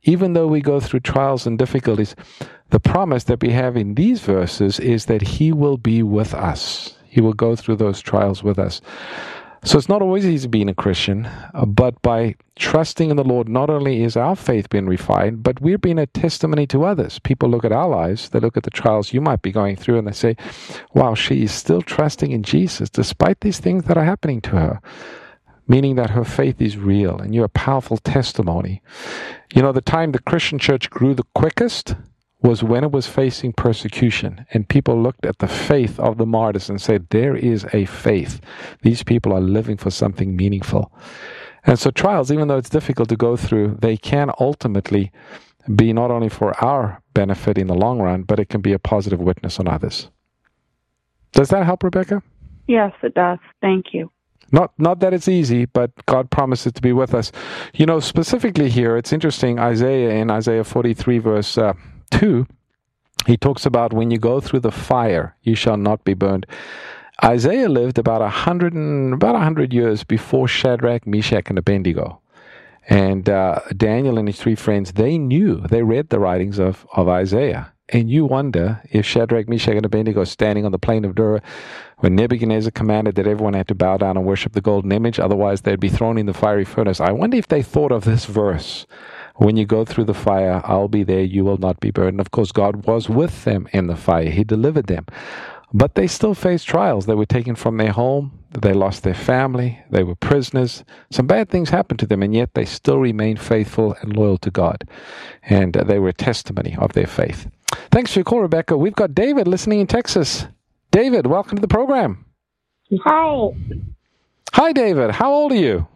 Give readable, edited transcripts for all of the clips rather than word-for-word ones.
even though we go through trials and difficulties, the promise that we have in these verses is that He will be with us. He will go through those trials with us. So it's not always easy being a Christian, but by trusting in the Lord, not only is our faith being refined, but we're being a testimony to others. People look at our lives, they look at the trials you might be going through, and they say, wow, she is still trusting in Jesus despite these things that are happening to her, meaning that her faith is real, and you're a powerful testimony. You know, the time the Christian church grew the quickest was when it was facing persecution, and people looked at the faith of the martyrs and said, there is a faith. These people are living for something meaningful. And so trials, even though it's difficult to go through, they can ultimately be not only for our benefit in the long run, but it can be a positive witness on others. Does that help, Rebecca? Yes, it does. Thank you. Not that it's easy, but God promises to be with us. You know, specifically here, it's interesting, in Isaiah 43, verse 2, he talks about when you go through the fire, you shall not be burned. Isaiah lived about 100 years before Shadrach, Meshach, and Abednego. And Daniel and his three friends, they read the writings of Isaiah. And you wonder if Shadrach, Meshach, and Abednego are standing on the plain of Dura when Nebuchadnezzar commanded that everyone had to bow down and worship the golden image, otherwise they'd be thrown in the fiery furnace. I wonder if they thought of this verse. When you go through the fire, I'll be there, you will not be burned. Of course, God was with them in the fire. He delivered them. But they still faced trials. They were taken from their home. They lost their family. They were prisoners. Some bad things happened to them, and yet they still remained faithful and loyal to God. And they were a testimony of their faith. Thanks for your call, Rebecca. We've got David listening in Texas. David, welcome to the program. Hi. Hi, David. How old are you?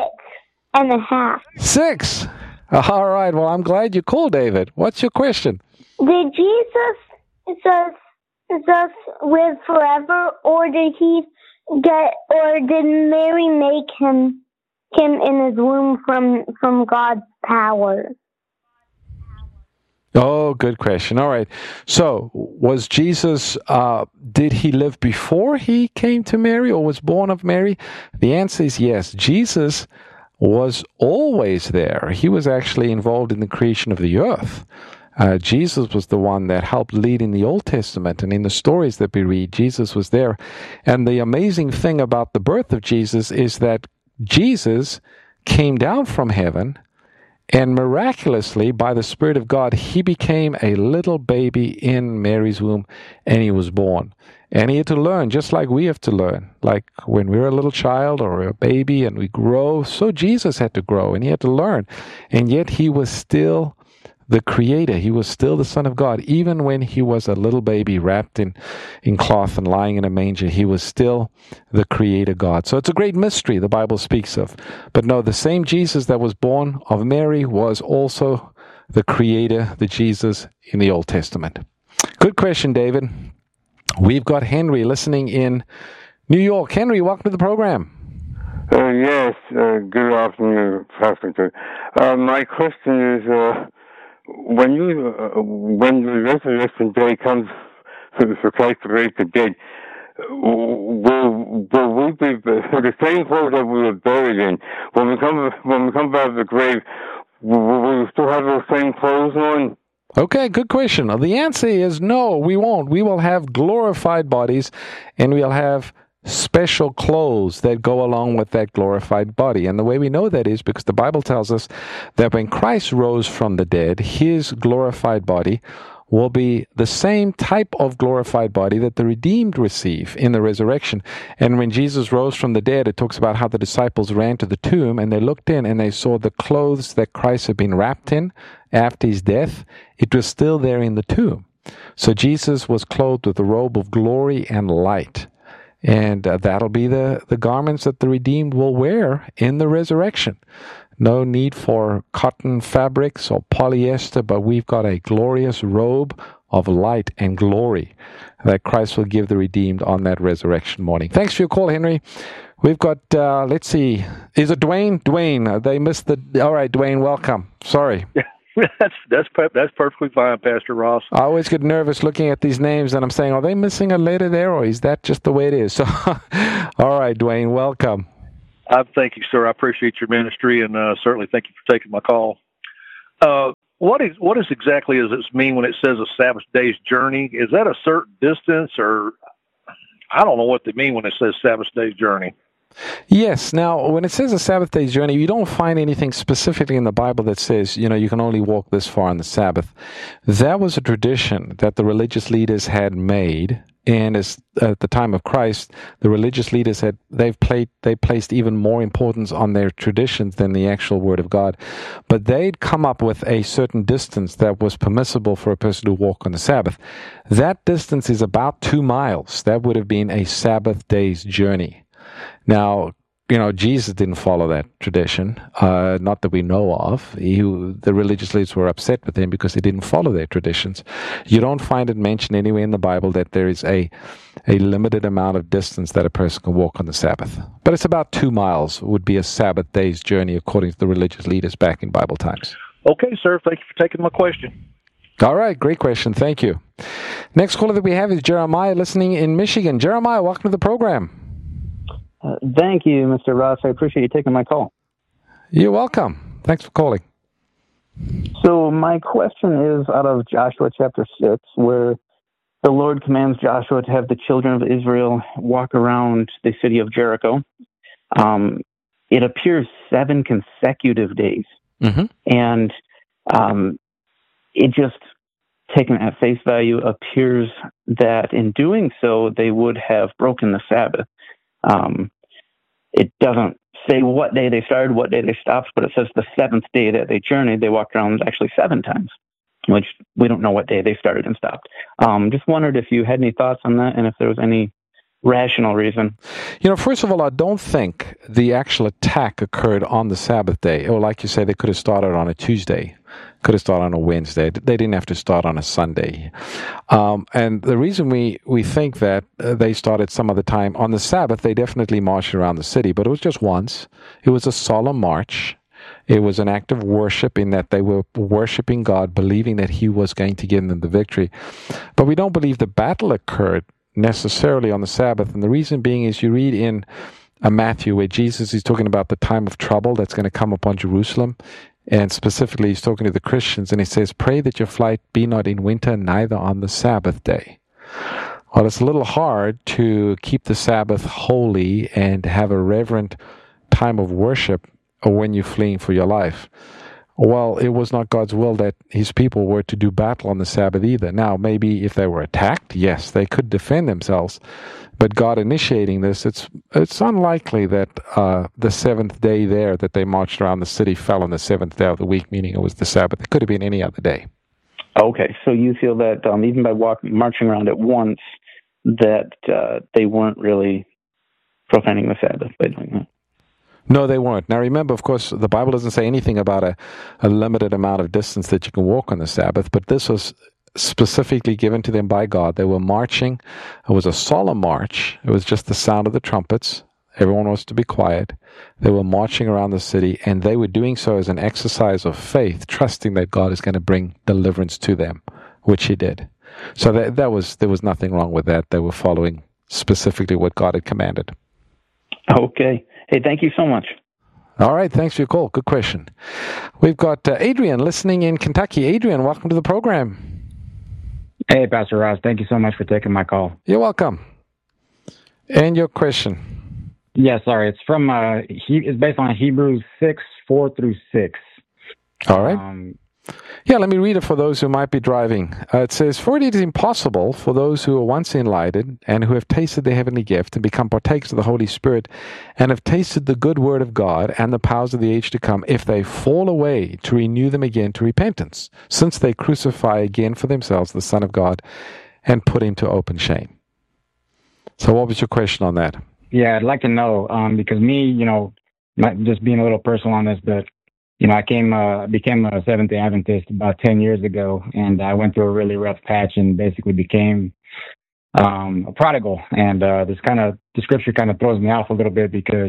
6.5. 6? All right. Well, I'm glad you called, David. What's your question? Did Jesus just live forever, or did Mary make him in his womb from God's power? Oh, good question. All right. So, was Jesus, did he live before he came to Mary or was born of Mary? The answer is yes. Jesus was always there. He was actually involved in the creation of the earth. Jesus was the one that helped lead in the Old Testament, and in the stories that we read, Jesus was there. And the amazing thing about the birth of Jesus is that Jesus came down from heaven, and miraculously, by the Spirit of God, he became a little baby in Mary's womb, and he was born. And he had to learn, just like we have to learn. Like when we're a little child or a baby and we grow, so Jesus had to grow, and he had to learn. And yet he was still the Creator. He was still the Son of God. Even when he was a little baby wrapped in cloth and lying in a manger, he was still the Creator God. So it's a great mystery the Bible speaks of. But no, the same Jesus that was born of Mary was also the Creator, the Jesus in the Old Testament. Good question, David. We've got Henry listening in New York. Henry, welcome to the program. Yes, good afternoon, Pastor. My question is, when the resurrection day comes for Christ to raise the dead, will we be the same clothes that we were buried in? When we come out of the grave, will we still have those same clothes on? Okay, good question. The answer is no, we won't. We will have glorified bodies, and we'll have special clothes that go along with that glorified body. And the way we know that is because the Bible tells us that when Christ rose from the dead, his glorified body will be the same type of glorified body that the redeemed receive in the resurrection. And when Jesus rose from the dead, it talks about how the disciples ran to the tomb and they looked in and they saw the clothes that Christ had been wrapped in after his death. It was still there in the tomb. So Jesus was clothed with a robe of glory and light. And that'll be the garments that the redeemed will wear in the resurrection. No need for cotton fabrics or polyester, but we've got a glorious robe of light and glory that Christ will give the redeemed on that resurrection morning. Thanks for your call, Henry. We've got, let's see, is it Dwayne? Dwayne, they missed the, all right, Dwayne, welcome. Sorry. That's perfectly fine, Pastor Ross. I always get nervous looking at these names, and I'm saying, are they missing a letter there, or is that just the way it is? So, all right, Dwayne, welcome. Thank you, sir. I appreciate your ministry, and certainly thank you for taking my call. what is exactly does it mean when it says a Sabbath day's journey? Is that a certain distance, or I don't know what they mean when it says Sabbath day's journey? Yes. Now, when it says a Sabbath day's journey, you don't find anything specifically in the Bible that says, you can only walk this far on the Sabbath. That was a tradition that the religious leaders had made. And at the time of Christ, the religious leaders they placed even more importance on their traditions than the actual Word of God. But they'd come up with a certain distance that was permissible for a person to walk on the Sabbath. That distance is about 2 miles. That would have been a Sabbath day's journey. Now, Jesus didn't follow that tradition, not that we know of. The religious leaders were upset with him because he didn't follow their traditions. You don't find it mentioned anywhere in the Bible that there is a limited amount of distance that a person can walk on the Sabbath. But it's about 2 miles would be a Sabbath day's journey according to the religious leaders back in Bible times. Okay, sir. Thank you for taking my question. All right, great question. Thank you. Next caller that we have is Jeremiah, listening in Michigan. Jeremiah, welcome to the program. Thank you, Mr. Ross. I appreciate you taking my call. You're welcome. Thanks for calling. So my question is out of Joshua chapter 6, where the Lord commands Joshua to have the children of Israel walk around the city of Jericho. It appears 7 consecutive days. Mm-hmm. And it just, taken at face value, appears that in doing so, they would have broken the Sabbath. It doesn't say what day they started, what day they stopped, but it says the 7th day that they journeyed, they walked around actually 7 times, which we don't know what day they started and stopped. Just wondered if you had any thoughts on that and if there was any rational reason. First of all, I don't think the actual attack occurred on the Sabbath day. Or like you say, they could have started on a Tuesday, could have started on a Wednesday. They didn't have to start on a Sunday. And the reason we think that they started some other time on the Sabbath, they definitely marched around the city, but it was just once. It was a solemn march. It was an act of worship in that they were worshiping God, believing that He was going to give them the victory. But we don't believe the battle occurred necessarily on the Sabbath. And the reason being is you read in Matthew where Jesus is talking about the time of trouble that's going to come upon Jerusalem. And specifically, he's talking to the Christians, and he says, "Pray that your flight be not in winter, neither on the Sabbath day." Well, it's a little hard to keep the Sabbath holy and have a reverent time of worship when you're fleeing for your life. Well, it was not God's will that His people were to do battle on the Sabbath either. Now, maybe if they were attacked, yes, they could defend themselves. But God initiating this, it's unlikely that the 7th day there that they marched around the city fell on the 7th day of the week, meaning it was the Sabbath. It could have been any other day. Okay, so you feel that even by marching around at once, that they weren't really profaning the Sabbath by doing that? No, they weren't. Now remember, of course, the Bible doesn't say anything about a limited amount of distance that you can walk on the Sabbath, but this was specifically given to them by God. They were marching. It was a solemn march. It was just the sound of the trumpets. Everyone was to be quiet. They were marching around the city, and they were doing so as an exercise of faith, trusting that God is going to bring deliverance to them, which He did. So there was nothing wrong with that. They were following specifically what God had commanded. Okay. Hey, thank you so much. All right. Thanks for your call. Good question. We've got Adrian listening in Kentucky. Adrian, welcome to the program. Hey, Pastor Ross. Thank you so much for taking my call. You're welcome. And your question? Yeah, sorry. It's from it's based on Hebrews 6:4-6. All right. Yeah, let me read it for those who might be driving. It says, "For it is impossible for those who were once enlightened and who have tasted the heavenly gift and become partakers of the Holy Spirit and have tasted the good word of God and the powers of the age to come, if they fall away, to renew them again to repentance, since they crucify again for themselves the Son of God and put Him to open shame." So what was your question on that? Yeah, I'd like to know, because me, not just being a little personal on this, but I became a Seventh-day Adventist about 10 years ago, and I went through a really rough patch and basically became a prodigal. And the scripture kind of throws me off a little bit because,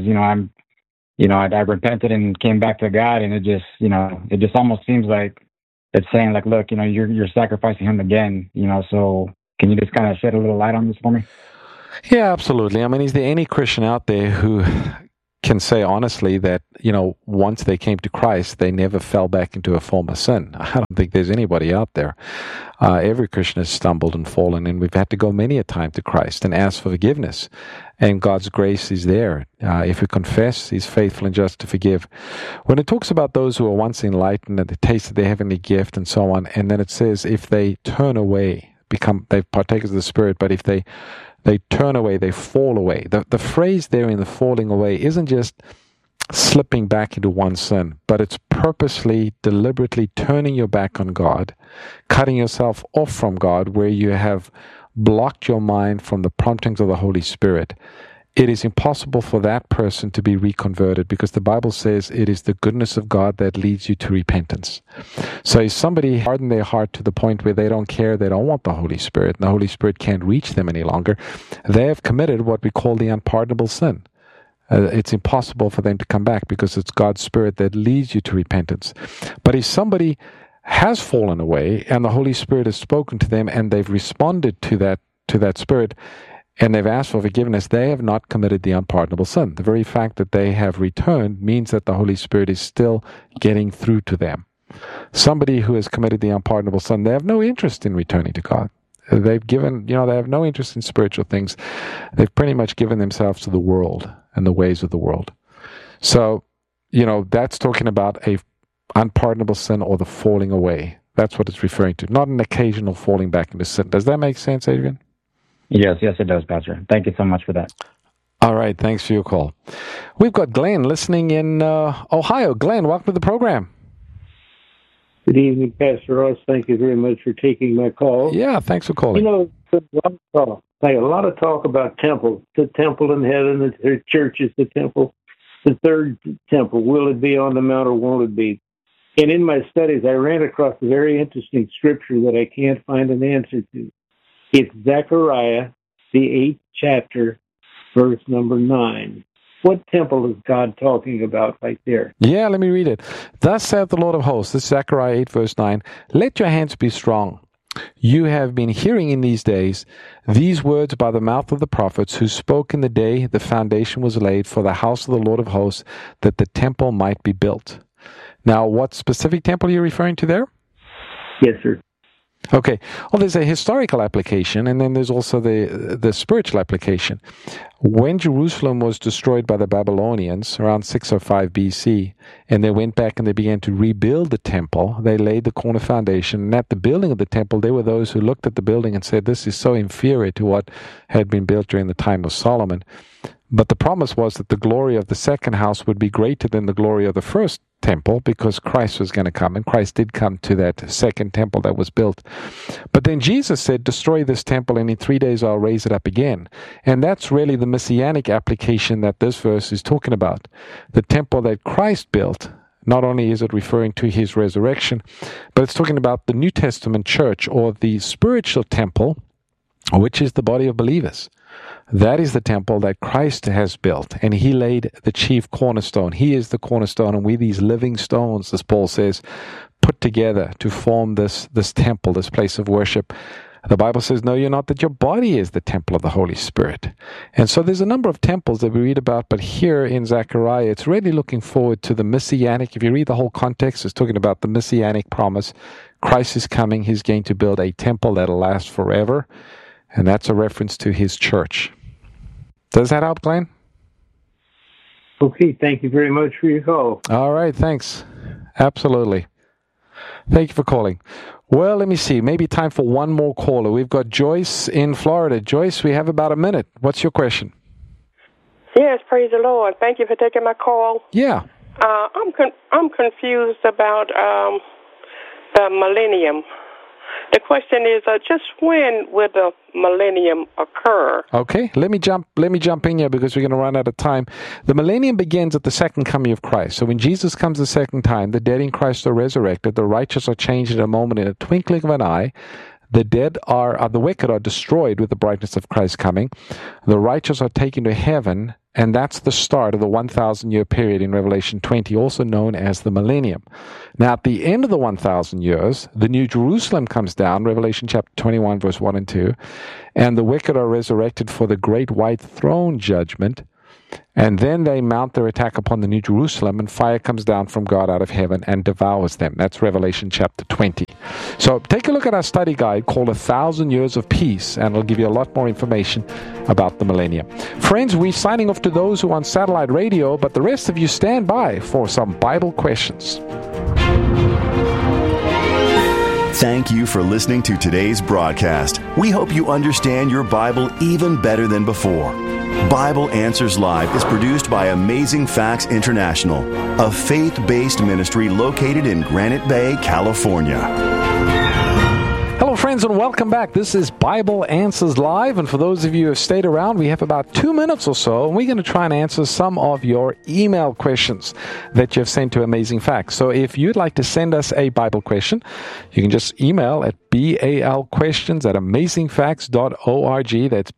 I repented and came back to God, and it just almost seems like it's saying, like, look, you're sacrificing Him again, so can you just kind of shed a little light on this for me? Yeah, absolutely. I mean, is there any Christian out there who can say honestly that, once they came to Christ, they never fell back into a former sin. I don't think there's anybody out there. Every Christian has stumbled and fallen, and we've had to go many a time to Christ and ask for forgiveness. And God's grace is there. If we confess, He's faithful and just to forgive. When it talks about those who are once enlightened and they tasted their heavenly gift and so on, and then it says if they turn away, they partakers of the Spirit, but if they turn away, they fall away. The phrase there in the falling away isn't just slipping back into one sin, but it's purposely, deliberately turning your back on God, cutting yourself off from God where you have blocked your mind from the promptings of the Holy Spirit. It is impossible for that person to be reconverted because the Bible says it is the goodness of God that leads you to repentance. So if somebody hardened their heart to the point where they don't care, they don't want the Holy Spirit, and the Holy Spirit can't reach them any longer, they have committed what we call the unpardonable sin. It's impossible for them to come back because it's God's Spirit that leads you to repentance. But if somebody has fallen away and the Holy Spirit has spoken to them and they've responded to that Spirit and they've asked for forgiveness, they have not committed the unpardonable sin. The very fact that they have returned means that the Holy Spirit is still getting through to them. Somebody who has committed the unpardonable sin, they have no interest in returning to God. They've given, they have no interest in spiritual things. They've pretty much given themselves to the world and the ways of the world. So, that's talking about a unpardonable sin or the falling away. That's what it's referring to, not an occasional falling back into sin. Does that make sense, Adrian? Yes, it does, Pastor. Thank you so much for that. All right, thanks for your call. We've got Glenn listening in Ohio. Glenn, welcome to the program. Good evening, Pastor Ross. Thank you very much for taking my call. Yeah, thanks for calling. There's a lot of talk about temples, the temple in heaven, the church is the temple, the third temple. Will it be on the mount or won't it be? And in my studies, I ran across a very interesting scripture that I can't find an answer to. It's Zechariah, the 8th chapter, verse number 9. What temple is God talking about right there? Yeah, let me read it. Thus saith the Lord of hosts, this is Zechariah 8, verse 9, let your hands be strong. You have been hearing in these days these words by the mouth of the prophets who spoke in the day the foundation was laid for the house of the Lord of hosts, that the temple might be built. Now, what specific temple are you referring to there? Yes, sir. Okay. Well, there's a historical application, and then there's also the spiritual application. When Jerusalem was destroyed by the Babylonians around 605 BC, and they went back and they began to rebuild the temple, they laid the corner foundation. And at the building of the temple, there were those who looked at the building and said, this is so inferior to what had been built during the time of Solomon. But the promise was that the glory of the second house would be greater than the glory of the first temple because Christ was going to come, and Christ did come to that second temple that was built. But then Jesus said, destroy this temple, and in 3 days I'll raise it up again. And that's really the messianic application that this verse is talking about. The temple that Christ built, not only is it referring to his resurrection, but it's talking about the New Testament church, or the spiritual temple, which is the body of believers. That is the temple that Christ has built, and he laid the chief cornerstone. He is the cornerstone, and we these living stones, as Paul says, put together to form this temple, this place of worship. The Bible says, no, you're not, that your body is the temple of the Holy Spirit. And so there's a number of temples that we read about, but here in Zechariah, it's really looking forward to the messianic. If you read the whole context, it's talking about the messianic promise. Christ is coming. He's going to build a temple that'll last forever. And that's a reference to his church. Does that help, Glenn? Okay, thank you very much for your call. All right, thanks. Absolutely. Thank you for calling. Well, let me see. Maybe time for one more caller. We've got Joyce in Florida. Joyce, we have about a minute. What's your question? Yes, praise the Lord. Thank you for taking my call. Yeah. I'm confused about the millennium. The question is, just when will the millennium occur? Okay, let me jump in here because we're going to run out of time. The millennium begins at the second coming of Christ. So when Jesus comes the second time, the dead in Christ are resurrected, the righteous are changed in a moment, in a twinkling of an eye. The wicked are destroyed with the brightness of Christ coming. The righteous are taken to heaven, and that's the start of the 1,000-year period in Revelation 20, also known as the millennium. Now, at the end of the 1,000 years, the New Jerusalem comes down, Revelation chapter 21, verse 1 and 2, and the wicked are resurrected for the great white throne judgment. And then they mount their attack upon the New Jerusalem, and fire comes down from God out of heaven and devours them. That's Revelation chapter 20. So take a look at our study guide called 1,000 Years of Peace, and it'll give you a lot more information about the millennium. Friends, we're signing off to those who are on satellite radio, but the rest of you stand by for some Bible questions. Thank you for listening to today's broadcast. We hope you understand your Bible even better than before. Bible Answers Live is produced by Amazing Facts International, a faith-based ministry located in Granite Bay, California. Hello, friends, and welcome back. This is Bible Answers Live, and for those of you who have stayed around, we have about 2 minutes or so, and we're going to try and answer some of your email questions that you have sent to Amazing Facts. So if you'd like to send us a Bible question, you can just email at balquestions@amazingfacts.org. That's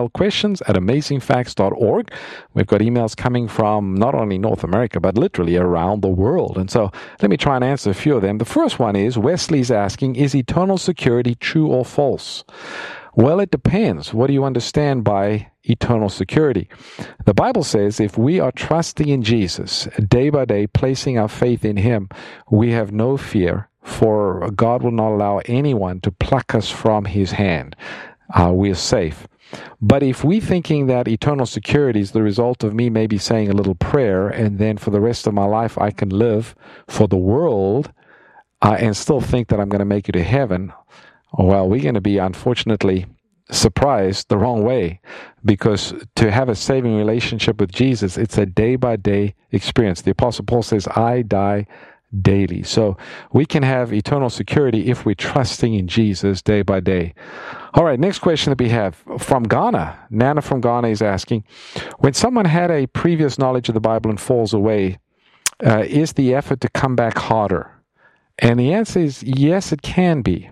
balquestions@amazingfacts.org. We've got emails coming from not only North America, but literally around the world. And so let me try and answer a few of them. The first one is, Wesley's asking, is eternal security true or false? Well, it depends. What do you understand by eternal security? The Bible says if we are trusting in Jesus, day by day, placing our faith in Him, we have no fear, for God will not allow anyone to pluck us from His hand. We are safe. But if we're thinking that eternal security is the result of me maybe saying a little prayer, and then for the rest of my life I can live for the world and still think that I'm going to make it to heaven, well, we're going to be, unfortunately, surprised the wrong way, because to have a saving relationship with Jesus, it's a day-by-day experience. The Apostle Paul says, I die daily. So we can have eternal security if we're trusting in Jesus day by day. All right, next question that we have from Ghana. Nana from Ghana is asking, when someone had a previous knowledge of the Bible and falls away, is the effort to come back harder? And the answer is yes, it can be.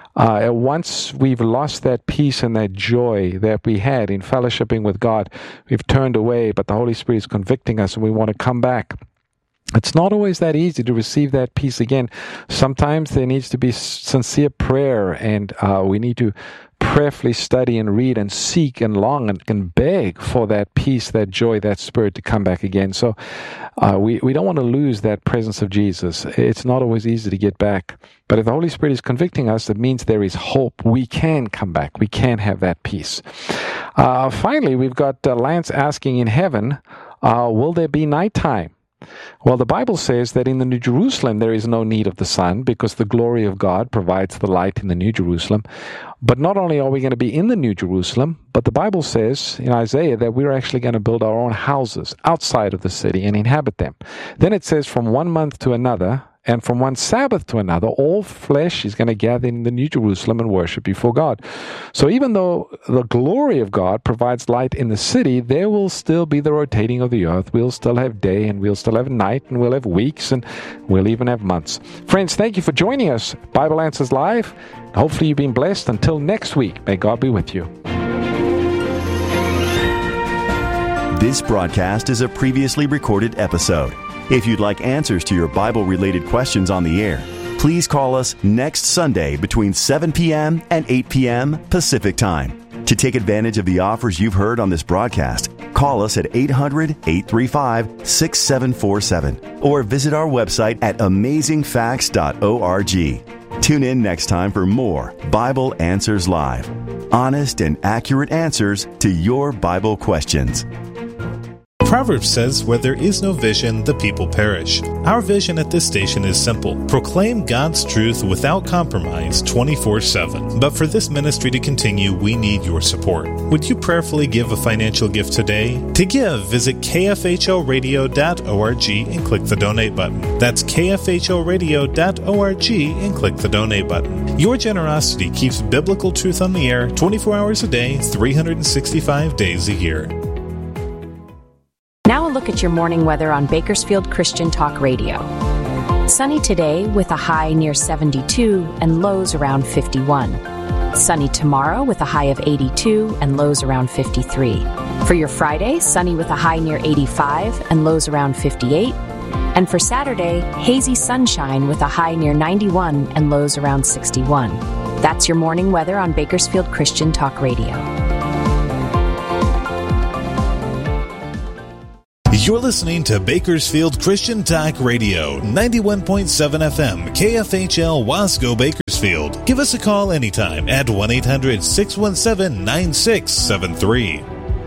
Once we've lost that peace and that joy that we had in fellowshipping with God, we've turned away, but the Holy Spirit is convicting us and we want to come back. It's not always that easy to receive that peace again. Sometimes there needs to be sincere prayer, and we need to prayerfully study and read and seek and long and beg for that peace, that joy, that spirit to come back again. So we don't want to lose that presence of Jesus. It's not always easy to get back. But if the Holy Spirit is convicting us, it means there is hope. We can come back. We can have that peace. Finally, we've got Lance asking, in heaven, will there be nighttime? Well, the Bible says that in the New Jerusalem there is no need of the sun, because the glory of God provides the light in the New Jerusalem. But not only are we going to be in the New Jerusalem, but the Bible says in Isaiah that we're actually going to build our own houses outside of the city and inhabit them. Then it says from 1 month to another, and from one Sabbath to another, all flesh is going to gather in the New Jerusalem and worship before God. So even though the glory of God provides light in the city, there will still be the rotating of the earth. We'll still have day, and we'll still have night, and we'll have weeks, and we'll even have months. Friends, thank you for joining us. Bible Answers Live. Hopefully you've been blessed. Until next week, may God be with you. This broadcast is a previously recorded episode. If you'd like answers to your Bible-related questions on the air, please call us next Sunday between 7 p.m. and 8 p.m. Pacific Time. To take advantage of the offers you've heard on this broadcast, call us at 800-835-6747 or visit our website at amazingfacts.org. Tune in next time for more Bible Answers Live. Honest and accurate answers to your Bible questions. Proverbs says, where there is no vision, the people perish. Our vision at this station is simple. Proclaim God's truth without compromise 24/7. But for this ministry to continue, we need your support. Would you prayerfully give a financial gift today? To give, visit kfhoradio.org and click the donate button. That's kfhoradio.org and click the donate button. Your generosity keeps biblical truth on the air 24 hours a day, 365 days a year. Now a look at your morning weather on Bakersfield Christian Talk Radio. Sunny today with a high near 72 and lows around 51. Sunny tomorrow with a high of 82 and lows around 53. For your Friday, sunny with a high near 85 and lows around 58. And for Saturday, hazy sunshine with a high near 91 and lows around 61. That's your morning weather on Bakersfield Christian Talk Radio. You're listening to Bakersfield Christian Talk Radio, 91.7 FM, KFHL Wasco, Bakersfield. Give us a call anytime at 1-800-617-9673.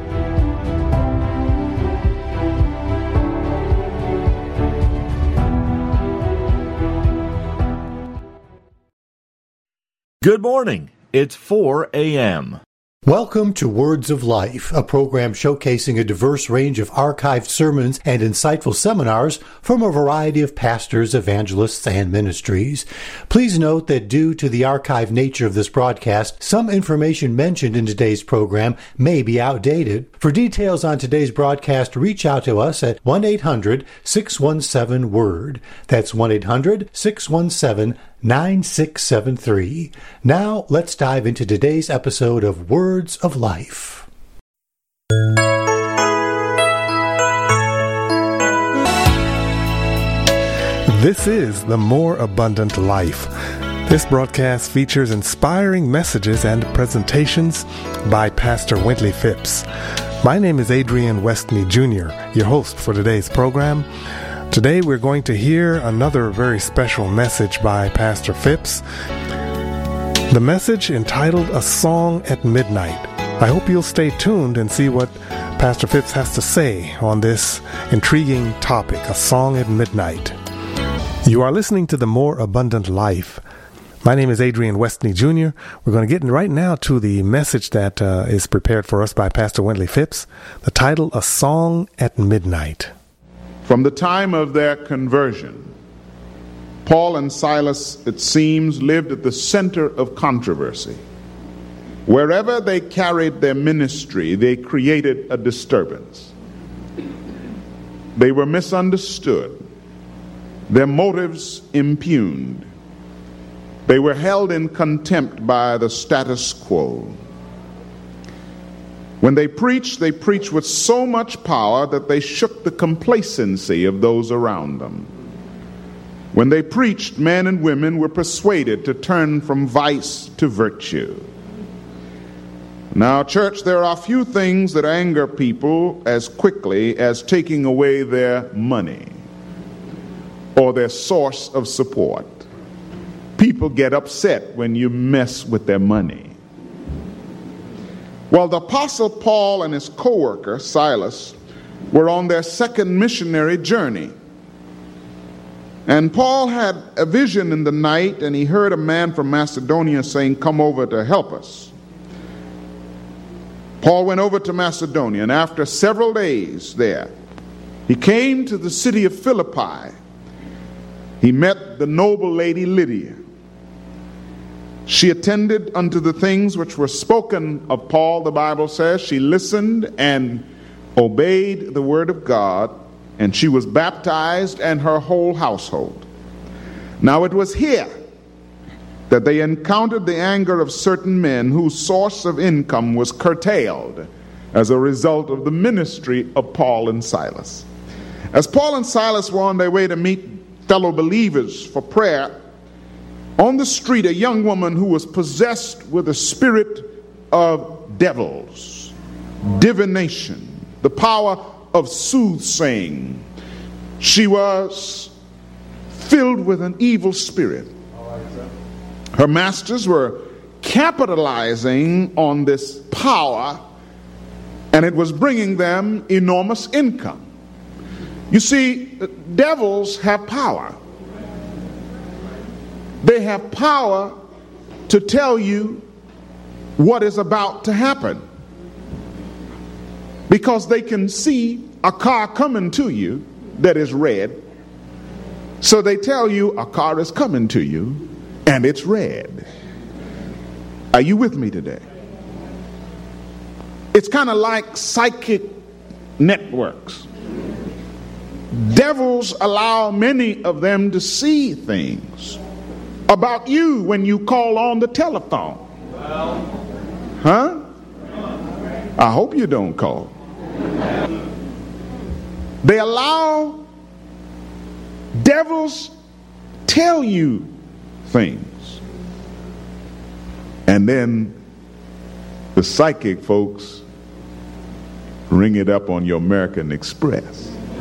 Good morning. It's 4 a.m. Welcome to Words of Life, a program showcasing a diverse range of archived sermons and insightful seminars from a variety of pastors, evangelists, and ministries. Please note that due to the archived nature of this broadcast, some information mentioned in today's program may be outdated. For details on today's broadcast, reach out to us at 1-800-617-WORD. That's 1-800-617-9673. Now, let's dive into today's episode of Words of Life. This is The More Abundant Life. This broadcast features inspiring messages and presentations by Pastor Wintley Phipps. My name is Adrian Westney Jr., your host for today's program. Today we're going to hear another very special message by Pastor Phipps. The message entitled A Song at Midnight. I hope you'll stay tuned and see what Pastor Phipps has to say on this intriguing topic, A Song at Midnight. You are listening to The More Abundant Life. My name is Adrian Westney Jr. We're going to get right now to the message that is prepared for us by Pastor Wintley Phipps. The title, A Song at Midnight. From the time of their conversion, Paul and Silas, it seems, lived at the center of controversy. Wherever they carried their ministry, they created a disturbance. They were misunderstood, their motives impugned. They were held in contempt by the status quo. When they preached with so much power that they shook the complacency of those around them. When they preached, men and women were persuaded to turn from vice to virtue. Now, church, there are few things that anger people as quickly as taking away their money or their source of support. People get upset when you mess with their money. Well, the Apostle Paul and his co-worker, Silas, were on their second missionary journey. And Paul had a vision in the night, and he heard a man from Macedonia saying, "Come over to help us." Paul went over to Macedonia, and after several days there, he came to the city of Philippi. He met the noble lady Lydia. She attended unto the things which were spoken of Paul, the Bible says. She listened and obeyed the word of God, and she was baptized and her whole household. Now it was here that they encountered the anger of certain men whose source of income was curtailed as a result of the ministry of Paul and Silas. As Paul and Silas were on their way to meet fellow believers for prayer, on the street, a young woman who was possessed with a spirit of devils, divination, the power of soothsaying. She was filled with an evil spirit. Her masters were capitalizing on this power, and it was bringing them enormous income. You see, devils have power. They have power to tell you what is about to happen, because they can see a car coming to you that is red. So they tell you a car is coming to you and it's red. Are you with me today? It's kind of like psychic networks. Devils allow many of them to see things about you when you call on the telephone. Huh? I hope you don't call. They allow devils tell you things. And then the psychic folks ring it up on your American Express.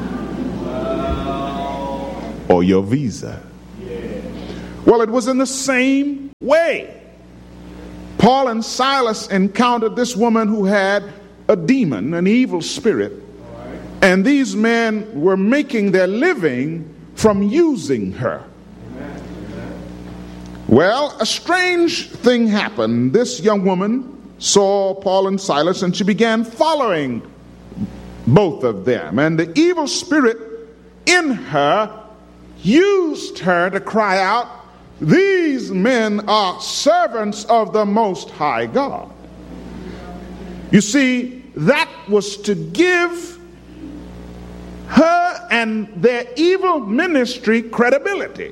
or your visa. Well, it was in the same way. Paul and Silas encountered this woman who had a demon, an evil spirit, and these men were making their living from using her. Well, a strange thing happened. This young woman saw Paul and Silas, and she began following both of them. And the evil spirit in her used her to cry out, "These men are servants of the Most High God." You see, that was to give her and their evil ministry credibility.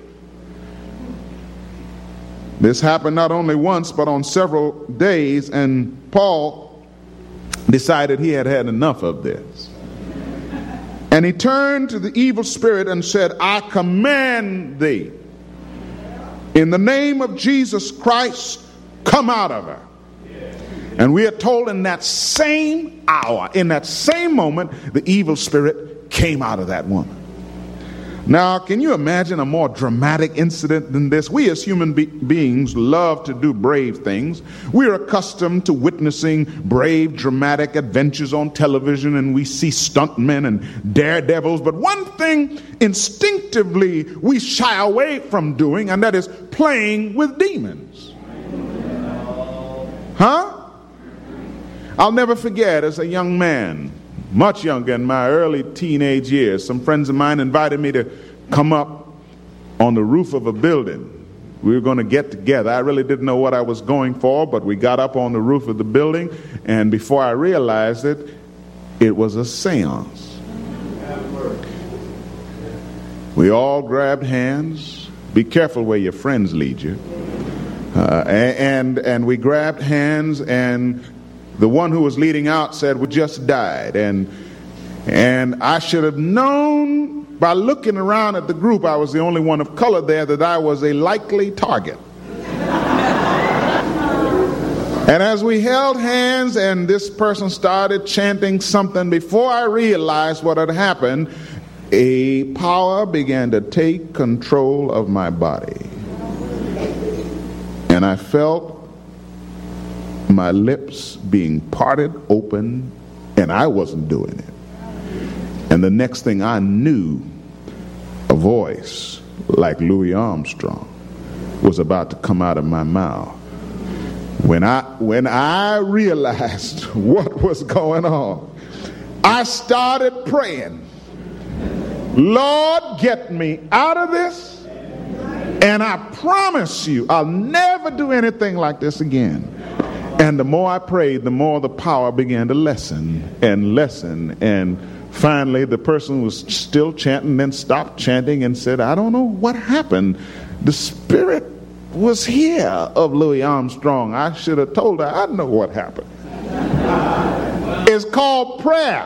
This happened not only once, but on several days, and Paul decided he had had enough of this. And he turned to the evil spirit and said, "I command thee, in the name of Jesus Christ, come out of her." And we are told in that same hour, in that same moment, the evil spirit came out of that woman. Now, can you imagine a more dramatic incident than this? We as human beings love to do brave things. We're accustomed to witnessing brave, dramatic adventures on television, and we see stuntmen and daredevils. But one thing instinctively we shy away from doing, and that is playing with demons. Huh? I'll never forget, as a young man, much younger, in my early teenage years, some friends of mine invited me to come up on the roof of a building. We were going to get together. I really didn't know what I was going for, but we got up on the roof of the building, and before I realized it, it was a seance. We all grabbed hands. Be careful where your friends lead you. And we grabbed hands, and the one who was leading out said, "We just died." And I should have known by looking around at the group, I was the only one of color there, that I was a likely target. And as we held hands and this person started chanting something, before I realized what had happened, a power began to take control of my body. And I felt my lips being parted open, and I wasn't doing it. And the next thing I knew, a voice like Louis Armstrong was about to come out of my mouth. When I realized what was going on, I started praying, "Lord, get me out of this, and I promise you I'll never do anything like this again." And the more I prayed, the more the power began to lessen and lessen. And finally, the person was still chanting, then stopped chanting and said, "I don't know what happened. The spirit was here of Louis Armstrong." I should have told her, "I know what happened." It's called prayer.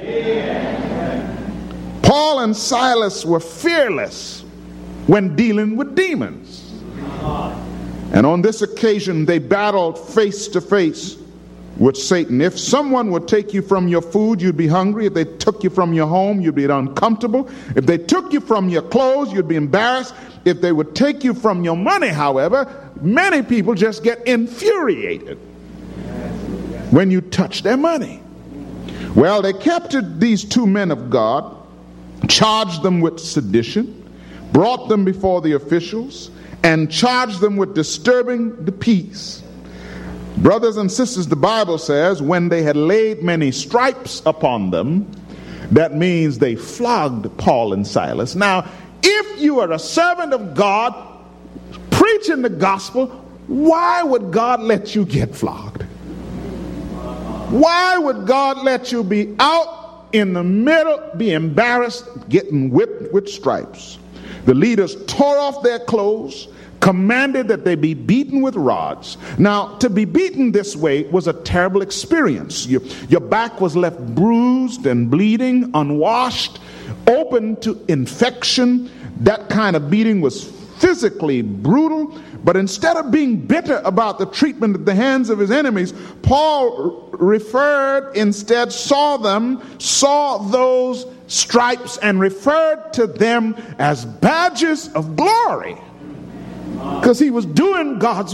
Paul and Silas were fearless when dealing with demons. And on this occasion, they battled face to face with Satan. If someone would take you from your food, you'd be hungry. If they took you from your home, you'd be uncomfortable. If they took you from your clothes, you'd be embarrassed. If they would take you from your money, however, many people just get infuriated when you touch their money. Well, they captured these two men of God, charged them with sedition, brought them before the officials, and charged them with disturbing the peace. Brothers and sisters, the Bible says, when they had laid many stripes upon them, that means they flogged Paul and Silas. Now, if you are a servant of God preaching the gospel, why would God let you get flogged? Why would God let you be out in the middle, be embarrassed, getting whipped with stripes? The leaders tore off their clothes, commanded that they be beaten with rods. Now, to be beaten this way was a terrible experience. Your back was left bruised and bleeding, unwashed, open to infection. That kind of beating was physically brutal. But instead of being bitter about the treatment at the hands of his enemies, Paul saw those stripes and referred to them as badges of glory, because he was doing God's